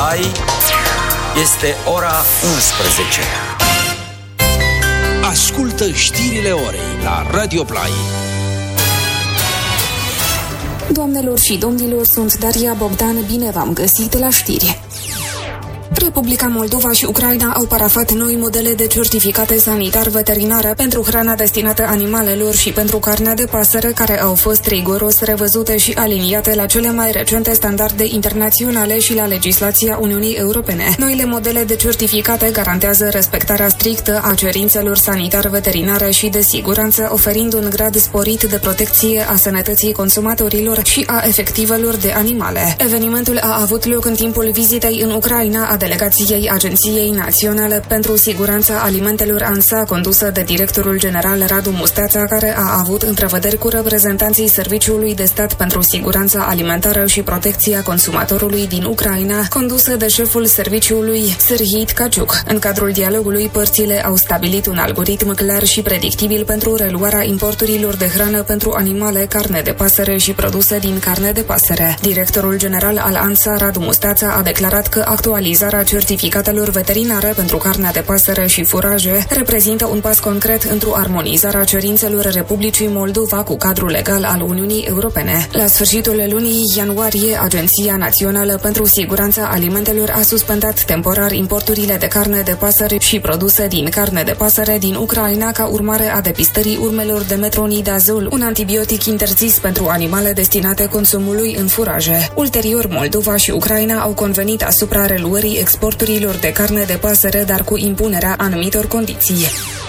Play. Este ora 11. Ascultă știrile orei la Radio Play. Doamnelor și domnilor, sunt Daria Bogdan, bine v-am găsit la știri. Republica Moldova și Ucraina au parafat noi modele de certificate sanitar-veterinare pentru hrana destinată animalelor și pentru carnea de pasăre, care au fost rigoros revăzute și aliniate la cele mai recente standarde internaționale și la legislația Uniunii Europene. Noile modele de certificate garantează respectarea strictă a cerințelor sanitar-veterinare și de siguranță, oferind un grad sporit de protecție a sănătății consumatorilor și a efectivelor de animale. Evenimentul a avut loc în timpul vizitei în Ucraina a delegației Agenției Naționale pentru Siguranța Alimentelor ANSA, condusă de directorul general Radu Musteața, care a avut întrevederi cu reprezentanții Serviciului de Stat pentru Siguranța Alimentară și Protecția Consumatorului din Ucraina, condusă de șeful serviciului Serhii Tkaciuk. În cadrul dialogului, părțile au stabilit un algoritm clar și predictibil pentru reluarea importurilor de hrană pentru animale, carne de pasăre și produse din carne de pasăre. Directorul general al ANSA, Radu Musteața, a declarat că actualizarea certificatelor veterinare pentru carnea de pasăre și furaje reprezintă un pas concret într-o armonizarea cerințelor Republicii Moldova cu cadrul legal al Uniunii Europene. La sfârșitul lunii ianuarie, Agenția Națională pentru Siguranța Alimentelor a suspendat temporar importurile de carne de pasăre și produse din carne de pasăre din Ucraina ca urmare a depistării urmelor de metronidazol, un antibiotic interzis pentru animale destinate consumului în furaje. Ulterior, Moldova și Ucraina au convenit asupra reluării exporturilor de carne de pasăre, dar cu impunerea anumitor condiții.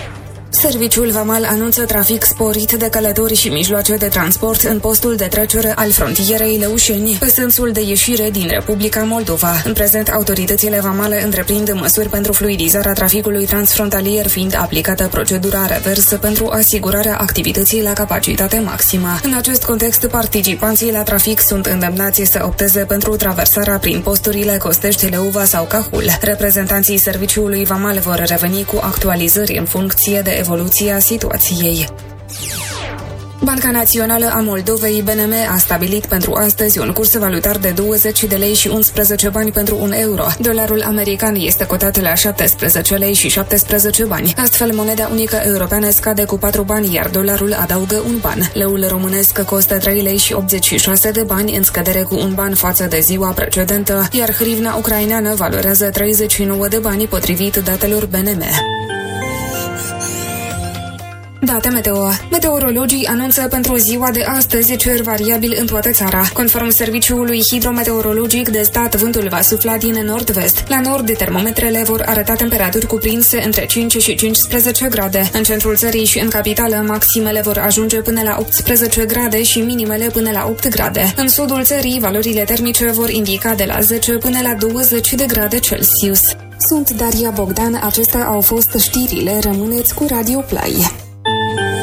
Serviciul Vamal anunță trafic sporit de călători și mijloace de transport în postul de trecere al frontierei Lăușeni, pe sensul de ieșire din Republica Moldova. În prezent, autoritățile vamale întreprind măsuri pentru fluidizarea traficului transfrontalier, fiind aplicată procedura reversă pentru asigurarea activității la capacitate maximă. În acest context, participanții la trafic sunt îndemnați să opteze pentru traversarea prin posturile Costești, Leova sau Cahul. Reprezentanții serviciului Vamal vor reveni cu actualizări în funcție de evoluția situației. Banca Națională a Moldovei, BNM, a stabilit pentru astăzi un curs valutar de 20 de lei și 11 bani pentru un euro. Dolarul american este cotat la 17 lei și 17 bani. Astfel, moneda unică europeană scade cu 4 bani, iar dolarul adaugă un ban. Leul românesc costă 3 lei și 86 de bani, în scădere cu un ban față de ziua precedentă, iar hrivna ucraineană valorează 39 de bani, potrivit datelor BNM. Date meteo. Meteorologii anunță pentru ziua de astăzi cer variabil în toată țara. Conform Serviciului Hidrometeorologic de Stat, vântul va sufla din nord-vest. La nord, termometrele vor arăta temperaturi cuprinse între 5 și 15 grade. În centrul țării și în capitală, maximele vor ajunge până la 18 grade și minimele până la 8 grade. În sudul țării, valorile termice vor indica de la 10 până la 20 de grade Celsius. Sunt Daria Bogdan, acestea au fost știrile, rămâneți cu Radio Play.